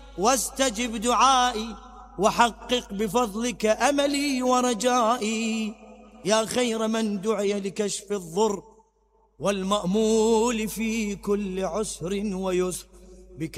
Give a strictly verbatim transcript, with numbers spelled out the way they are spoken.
واستجب دعائي وحقق بفضلك أملي ورجائي، يا خير من دعي لكشف الضر والمأمول في كل عسر ويسر.